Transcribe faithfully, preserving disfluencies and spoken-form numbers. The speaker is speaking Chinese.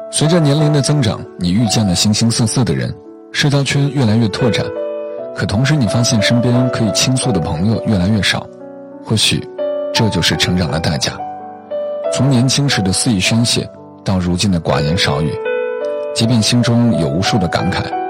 随着年龄的增长，你遇见了形形色色的人，社交圈越来越拓展，可同时你发现身边可以倾诉的朋友越来越少。或许这就是成长的代价，从年轻时的肆意宣泄到如今的寡言少语，即便心中有无数的感慨，